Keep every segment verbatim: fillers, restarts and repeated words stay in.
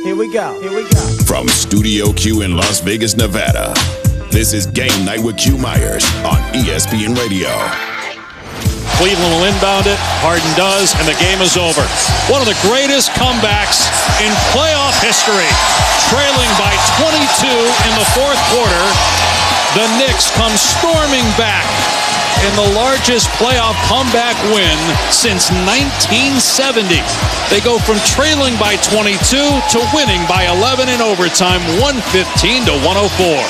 Here we go. Here we go. From Studio Q in Las Vegas, Nevada, this is Game Night with Q Myers on E S P N Radio. Cleveland will inbound it. Harden does, and the game is over. One of the greatest comebacks in playoff history. Trailing by twenty-two in the fourth quarter, the Knicks come storming back in the largest playoff comeback win since nineteen seventy. They go from trailing by twenty-two to winning by eleven in overtime, one fifteen to one oh four.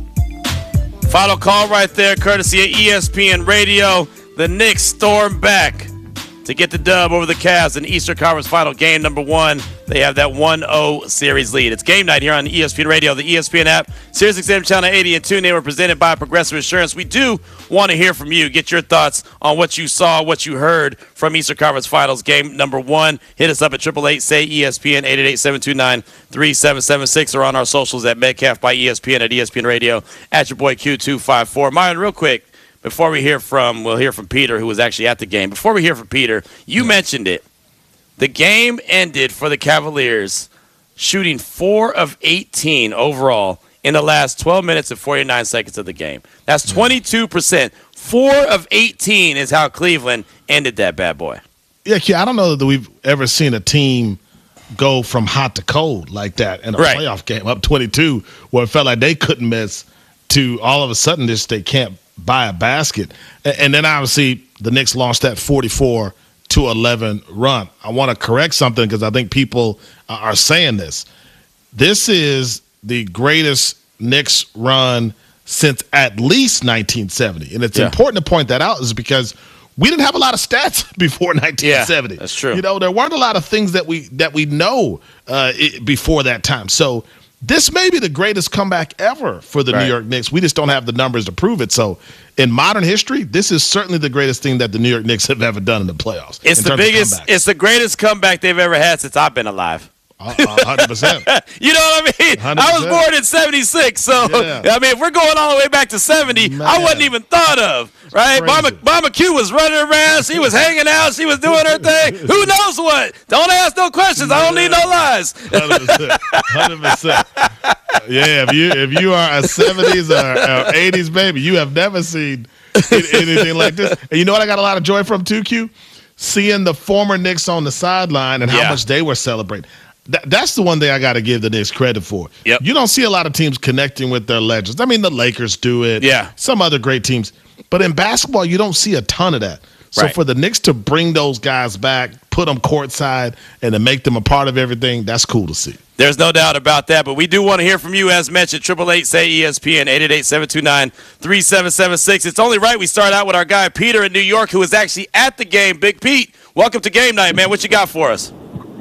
Final call right there, courtesy of E S P N Radio. The Knicks storm back to get the dub over the Cavs in Eastern Conference Final game number one. They have that one oh series lead. It's game night here on E S P N Radio, the E S P N app, Sirius X M Channel eighty and TuneIn. We're presented by Progressive Insurance. We do want to hear from you. Get your thoughts on what you saw, what you heard from Eastern Conference Finals game number one. Hit us up at eight eight eight, S A Y, E S P N, eight eight eight, seven two nine, three seven seven six, or on our socials at Metcalf by E S P N, at E S P N Radio, at your boy Q two five four. Myron, real quick, before we hear from, we'll hear from Peter, who was actually at the game. Before we hear from Peter, you yeah. mentioned it. The game ended for the Cavaliers shooting four of eighteen overall in the last twelve minutes and forty-nine seconds of the game. That's twenty-two percent. four of eighteen is how Cleveland ended that bad boy. Yeah, I don't know that we've ever seen a team go from hot to cold like that in a right. playoff game, up twenty-two, where it felt like they couldn't miss, to all of a sudden just they can't buy a basket. And then obviously the Knicks launched that forty-four to eleven run. I want to correct something because I think people are saying this. This is the greatest Knicks run since at least nineteen seventy. And it's yeah. important to point that out is because we didn't have a lot of stats before nineteen seventy. Yeah, that's true. You know, there weren't a lot of things that we that we know uh, it, before that time. So this may be the greatest comeback ever for the right. New York Knicks. We just don't have the numbers to prove it. So in modern history, this is certainly the greatest thing that the New York Knicks have ever done in the playoffs. It's the biggest, it's the greatest comeback they've ever had since I've been alive. Uh, uh, one hundred percent. You know what I mean? one hundred percent. I was born in seventy-six, so yeah. I mean, if we're going all the way back to seventy, Man. I wasn't even thought of, right? Mama, Mama Q was running around. She was hanging out. She was doing her thing. Who knows what? Don't ask no questions. I don't need no lies. one hundred percent. one hundred percent. Yeah, if you if you are a seventies or, or eighties baby, you have never seen anything like this. And you know what I got a lot of joy from, too, Q? Seeing the former Knicks on the sideline and how yeah. much they were celebrating. That, that's the one thing I got to give the Knicks credit for. Yep. You don't see a lot of teams connecting with their legends. I mean, the Lakers do it. Yeah. Some other great teams. But in basketball, you don't see a ton of that. So right. for the Knicks to bring those guys back, put them courtside, and to make them a part of everything, that's cool to see. There's no doubt about that, but we do want to hear from you, as mentioned. eight eight eight, S A Y, E S P N, eight eight eight, seven two nine, three seven seven six. It's only right we start out with our guy Peter in New York, who was actually at the game. Big Pete, welcome to Game Night, man. What you got for us?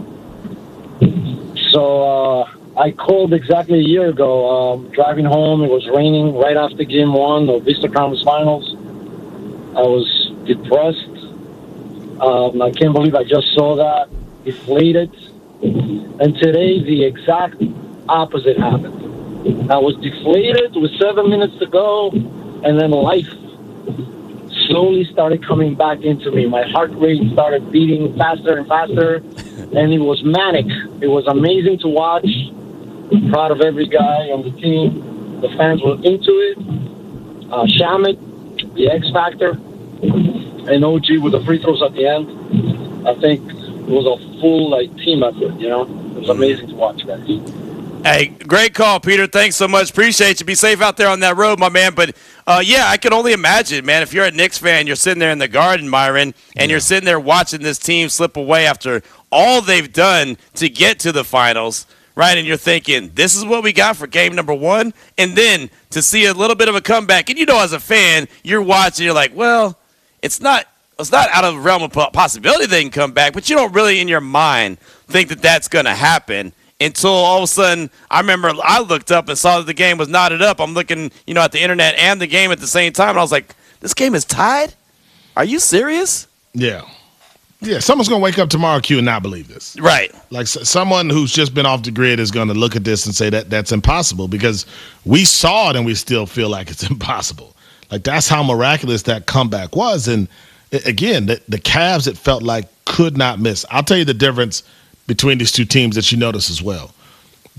So uh, I called exactly a year ago. Um, driving home, it was raining right after Game One of Vista Conference Finals. I was depressed. Um, I can't believe I just saw that. Deflated. And today, the exact opposite happened. I was deflated with seven minutes to go, and then life slowly started coming back into me. My heart rate started beating faster and faster, and it was manic. It was amazing to watch. I'm proud of every guy on the team. The fans were into it. Uh, Shamet, the X Factor, and O G with the free throws at the end. I think it was a full like team effort, you know? It was amazing to watch, guys. Hey, great call, Peter. Thanks so much. Appreciate you. Be safe out there on that road, my man. But, uh, yeah, I can only imagine, man, if you're a Knicks fan, you're sitting there in the Garden, Myron, and yeah. you're sitting there watching this team slip away after all they've done to get to the finals, right? And you're thinking, this is what we got for game number one? And then to see a little bit of a comeback. And, you know, as a fan, you're watching, you're like, well, it's not it's not out of the realm of possibility they can come back, but you don't really in your mind think that that's going to happen until all of a sudden, I remember I looked up and saw that the game was knotted up. I'm looking, you know, at the internet and the game at the same time, and I was like, this game is tied? Are you serious? Yeah. Yeah, someone's going to wake up tomorrow, Q, and not believe this. Right. Like s- someone who's just been off the grid is going to look at this and say that that's impossible because we saw it and we still feel like it's impossible. Like that's how miraculous that comeback was. And again, the, the Cavs, it felt like, could not miss. I'll tell you the difference between these two teams that you notice as well.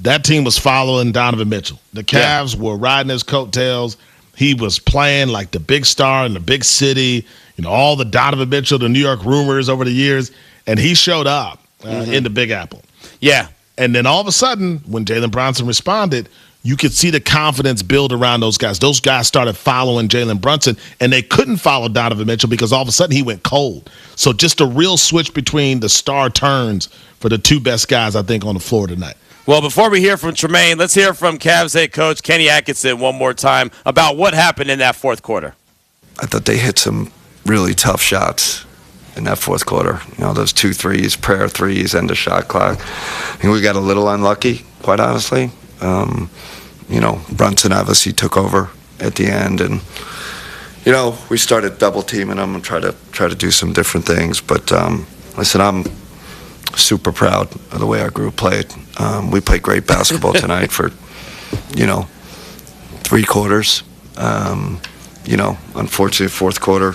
that team was following Donovan Mitchell. The Cavs yeah. were riding his coattails. He was playing like the big star in the big city, you know, all the Donovan Mitchell, the New York rumors over the years, and he showed up uh, mm-hmm. in the Big Apple. Yeah. And then all of a sudden, when Jalen Brunson responded, you could see the confidence build around those guys. Those guys started following Jalen Brunson, and they couldn't follow Donovan Mitchell because all of a sudden he went cold. So just a real switch between the star turns for the two best guys, I think, on the floor tonight. Well, before we hear from Tremaine, let's hear from Cavs head coach Kenny Atkinson one more time about what happened in that fourth quarter. I thought they hit some really tough shots in that fourth quarter. You know, those two threes, prayer threes, end of shot clock. I think we got a little unlucky, quite honestly. Um, you know, Brunson obviously took over at the end, and you know, we started double teaming them and try to try to do some different things. But um, listen, I'm super proud of the way our group played. Um, we played great basketball tonight for, you know, three quarters. Um, you know, unfortunately, fourth quarter,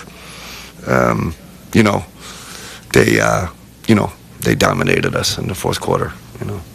um, you know, they, uh, you know, they dominated us in the fourth quarter. You know.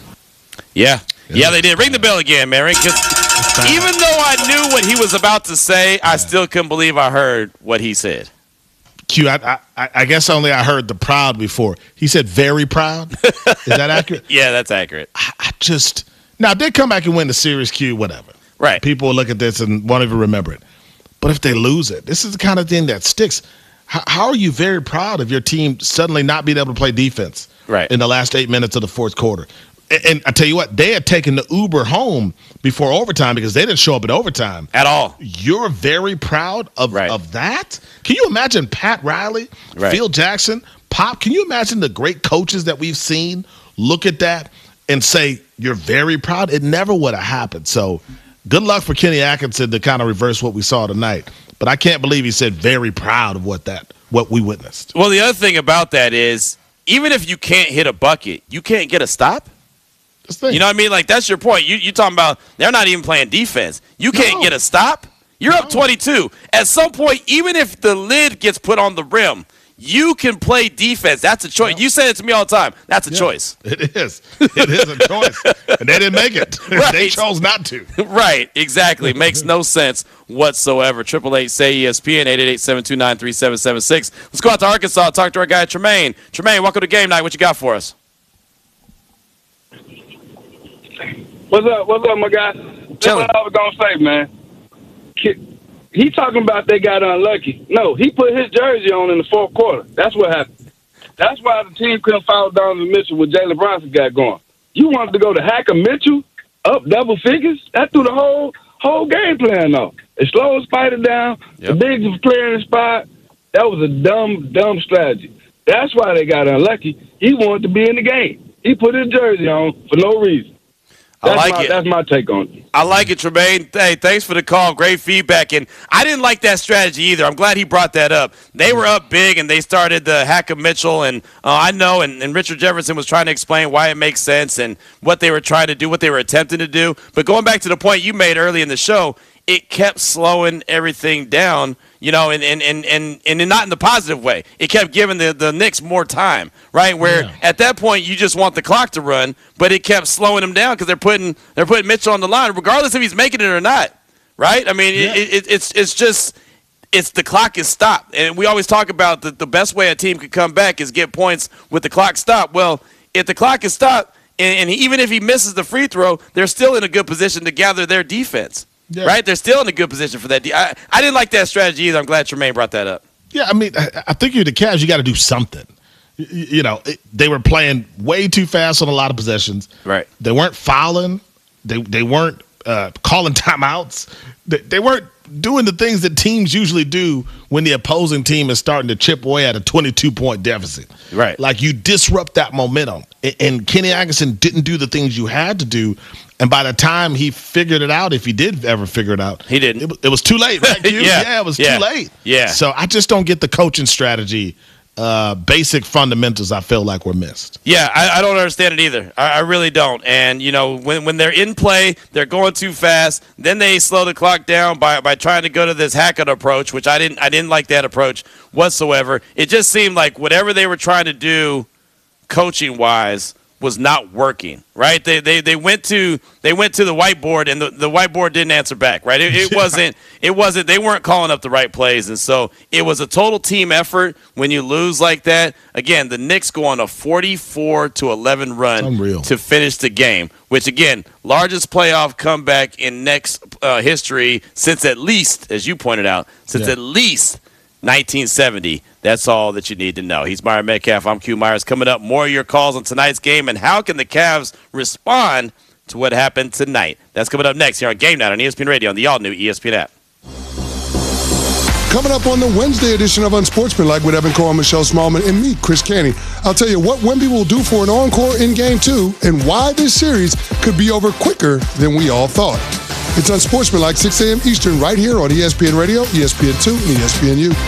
Yeah. Yeah, they did. Ring the bell again, Mary. Even though I knew what he was about to say, I still couldn't believe I heard what he said. Q, I, I, I guess only I heard the proud before. He said very proud. Is that accurate? Yeah, that's accurate. I, I just now they come back and win the series, Q, whatever. Right. People will look at this and won't even remember it. But if they lose it, this is the kind of thing that sticks. How, how are you very proud of your team suddenly not being able to play defense right. in the last eight minutes of the fourth quarter? And, and I tell you what, they had taken the Uber home before overtime because they didn't show up at overtime. At all. You're very proud of, right. of that? Can you imagine Pat Riley, right. Phil Jackson, Pop? Can you imagine the great coaches that we've seen look at that and say, you're very proud? It never would have happened. So good luck for Kenny Atkinson to kind of reverse what we saw tonight. But I can't believe he said very proud of what that what we witnessed. Well, the other thing about that is, even if you can't hit a bucket, you can't get a stop. You know what I mean? Like, that's your point. You you talking about they're not even playing defense. You can't no. get a stop. You're no. up twenty-two. At some point, even if the lid gets put on the rim, you can play defense. That's a choice. No. You say it to me all the time. That's a yeah, choice. It is. It is a choice. And they didn't make it. Right. They chose not to. Right. Exactly. Makes no sense whatsoever. Triple eight say E S P N eight eight eight, seven two nine, three seven seven six. Let's go out to Arkansas. Talk to our guy Tremaine. Tremaine, welcome to Game Night. What you got for us? What's up? What's up, my guy? That's what I was gonna say, man. He talking about they got unlucky. No, he put his jersey on in the fourth quarter. That's what happened. That's why the team couldn't follow Donovan Mitchell with Jalen Brunson got going. You wanted to go to Hacker Mitchell up double figures? That threw the whole whole game plan off. It slowed Spider down. Yep. The bigs was clearing the spot. That was a dumb, dumb strategy. That's why they got unlucky. He wanted to be in the game. He put his jersey on for no reason. That's I like my, it. That's my take on it. I like it, Tremaine. Hey, thanks for the call. Great feedback. And I didn't like that strategy either. I'm glad he brought that up. They were up big, and they started the Hacker Mitchell. And uh, I know, and, and Richard Jefferson was trying to explain why it makes sense and what they were trying to do, what they were attempting to do. But going back to the point you made early in the show, it kept slowing everything down, you know, and and, and, and, and not in the positive way. It kept giving the, the Knicks more time, right? Where yeah. at that point you just want the clock to run, but it kept slowing them down because they're putting they're putting Mitchell on the line, regardless if he's making it or not, right? I mean, yeah. it, it, it's it's just it's the clock is stopped, and we always talk about the, the best way a team could come back is get points with the clock stopped. Well, if the clock is stopped, and, and even if he misses the free throw, they're still in a good position to gather their defense. Yeah. Right? They're still in a good position for that. I, I didn't like that strategy either. I'm glad Tremaine brought that up. Yeah, I mean, I, I think you're the Cavs. You got to do something. You, you know, it, they were playing way too fast on a lot of possessions. Right. They weren't fouling. They they weren't uh, calling timeouts. They, they weren't doing the things that teams usually do when the opposing team is starting to chip away at a twenty-two point deficit. Right. Like, you disrupt that momentum. And, and Kenny Atkinson didn't do the things you had to do. And by the time he figured it out, if he did ever figure it out, he didn't. It, it was too late, right? yeah. yeah, it was yeah. too late. Yeah. So I just don't get the coaching strategy. Uh, basic fundamentals I feel like were missed. Yeah, I, I don't understand it either. I, I really don't. And, you know, when when they're in play, they're going too fast. Then they slow the clock down by, by trying to go to this Hackett approach, which I didn't I didn't like that approach whatsoever. It just seemed like whatever they were trying to do coaching-wise was not working, right? They they they went to they went to the whiteboard and the, the whiteboard didn't answer back, right? It, it wasn't it wasn't they weren't calling up the right plays, and so it was a total team effort when you lose like that. Again, the Knicks go on a forty-four to eleven run Unreal. to finish the game, which again, largest playoff comeback in Knicks uh, history since at least, as you pointed out, since yeah. at least nineteen seventy. That's all that you need to know. He's Myron Metcalf. I'm Q Myers. Coming up, more of your calls on tonight's game and how can the Cavs respond to what happened tonight. That's coming up next here on Game Night on E S P N Radio on the all-new E S P N app. Coming up on the Wednesday edition of Unsportsmanlike with Evan Cole, Michelle Smallman, and me, Chris Canty, I'll tell you what Wemby will do for an encore in Game two and why this series could be over quicker than we all thought. It's Unsportsmanlike, six a.m. Eastern, right here on E S P N Radio, E S P N two, and E S P N U.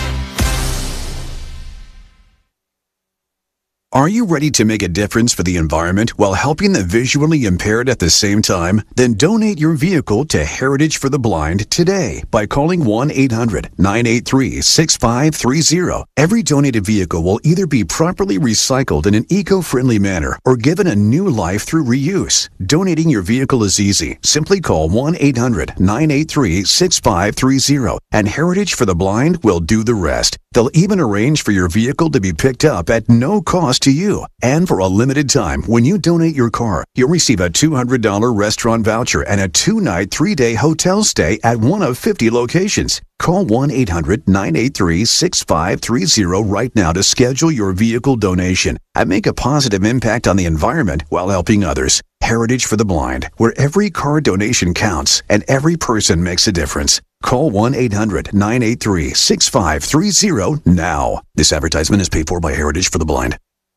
Are you ready to make a difference for the environment while helping the visually impaired at the same time? Then donate your vehicle to Heritage for the Blind today by calling one eight hundred nine eight three six five three zero. Every donated vehicle will either be properly recycled in an eco-friendly manner or given a new life through reuse. Donating your vehicle is easy. Simply call one eight hundred nine eight three six five three zero and Heritage for the Blind will do the rest. They'll even arrange for your vehicle to be picked up at no cost to you. And for a limited time, when you donate your car, you'll receive a two hundred dollars restaurant voucher and a two-night, three-day hotel stay at one of fifty locations. Call one eight hundred nine eight three six five three zero right now to schedule your vehicle donation and make a positive impact on the environment while helping others. Heritage for the Blind, where every car donation counts and every person makes a difference. Call one eight hundred nine eight three six five three zero now. This advertisement is paid for by Heritage for the Blind.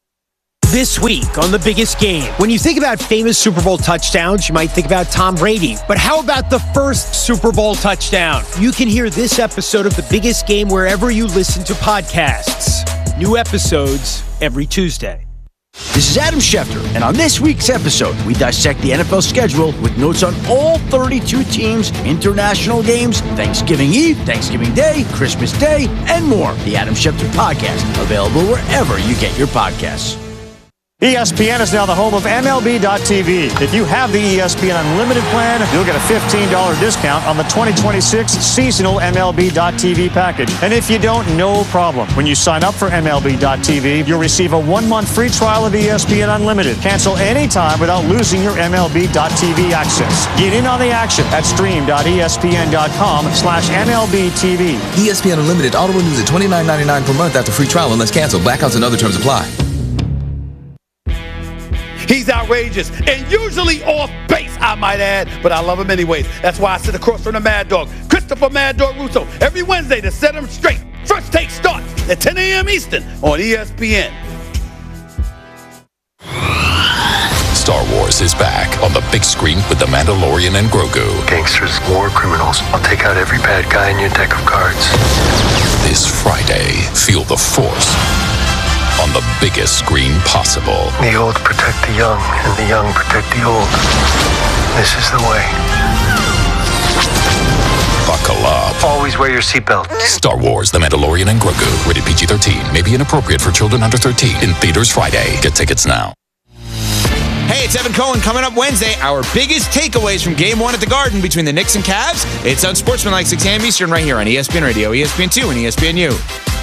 This week on The Biggest Game. When you think about famous Super Bowl touchdowns, you might think about Tom Brady. But how about the first Super Bowl touchdown? You can hear this episode of The Biggest Game wherever you listen to podcasts. New episodes every Tuesday. This is Adam Schefter, and on this week's episode, we dissect the N F L schedule with notes on all thirty-two teams, international games, Thanksgiving Eve, Thanksgiving Day, Christmas Day, and more. The Adam Schefter Podcast, available wherever you get your podcasts. E S P N is now the home of M L B dot T V. If you have the E S P N Unlimited plan, you'll get a fifteen dollars discount on the twenty twenty-six seasonal M L B dot T V package. And if you don't, no problem. When you sign up for M L B dot T V, you'll receive a one-month free trial of E S P N Unlimited. Cancel anytime without losing your M L B dot T V access. Get in on the action at stream dot E S P N dot com slash M L B T V. E S P N Unlimited auto renews at twenty-nine ninety-nine per month after free trial unless canceled. Blackouts and other terms apply. He's outrageous and usually off base, I might add, but I love him anyways. That's why I sit across from the Mad Dog, Christopher Mad Dog Russo, every Wednesday to set him straight. First Take starts at ten a.m. Eastern on E S P N. Star Wars is back on the big screen with The Mandalorian and Grogu. Gangsters, war criminals. I'll take out every bad guy in your deck of cards. This Friday, feel the Force on the biggest screen possible. The old protect the young, and the young protect the old. This is the way. Buckle up. Always wear your seatbelt. Star Wars, The Mandalorian and Grogu. Rated P G thirteen. May be inappropriate for children under thirteen. In theaters Friday. Get tickets now. Hey, it's Evan Cohen. Coming up Wednesday, our biggest takeaways from Game one at the Garden between the Knicks and Cavs. It's Unsportsmanlike, six a.m. Eastern right here on E S P N Radio, E S P N two, and E S P N U.